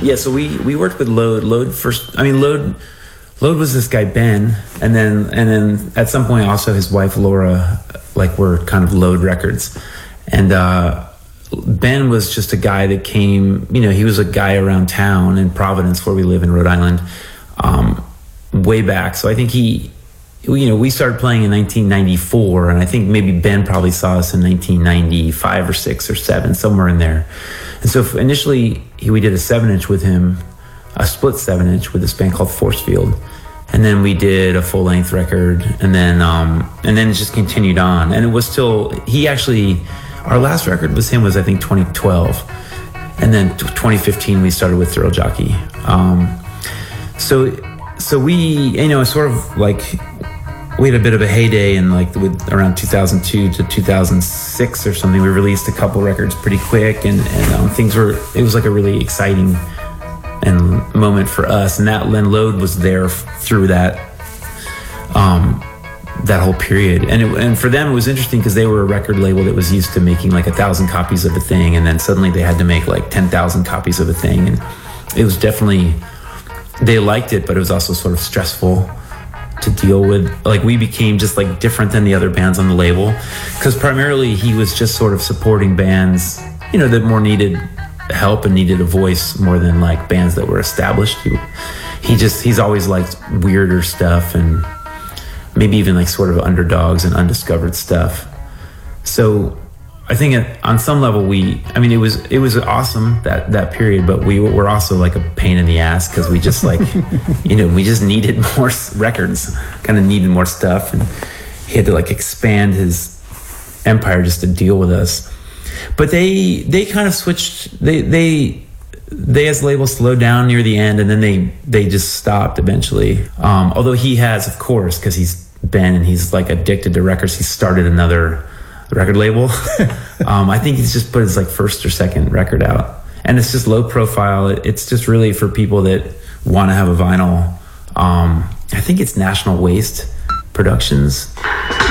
Yeah, so we worked with Load. Load first. I mean, Load was this guy Ben, and then at some point also his wife Laura, like, were kind of Load Records, and Ben was just a guy that came. You know, he was a guy around town in Providence, where we live in Rhode Island, way back. So I think we started playing in 1994, and I think maybe Ben probably saw us in 1995 or 6 or 7, somewhere in there. And so initially we did a 7-inch with him, a split 7-inch with this band called Forcefield, and then we did a full-length record, and then it just continued on. And it was still, our last record with him was I think 2012, and then 2015 we started with Thrill Jockey. So we, you know, sort of like, we had a bit of a heyday in like around 2002 to 2006 or something. We released a couple records pretty quick, and it was like a really exciting moment for us. And that Load was there through that whole period. And for them it was interesting because they were a record label that was used to making like 1,000 copies of a thing, and then suddenly they had to make like 10,000 copies of a thing. And it was definitely, they liked it, but it was also sort of stressful to deal with. Like, we became just like different than the other bands on the label, because primarily he was just sort of supporting bands, you know, that more needed help and needed a voice more than like bands that were established. He's always liked weirder stuff, and maybe even like sort of underdogs and undiscovered stuff. So I think on some level it was awesome that period, but we were also like a pain in the ass, because we just like, you know, we just needed more records, kind of needed more stuff, and he had to like expand his empire just to deal with us. But they kind of switched. They as the label slowed down near the end, and then they just stopped eventually. Although he has, of course, because he's Ben and he's like addicted to records, he started another record label. I think he's just put his like first or second record out, and it's just low profile. It's just really for people that want to have a vinyl. I think it's National Waste Productions.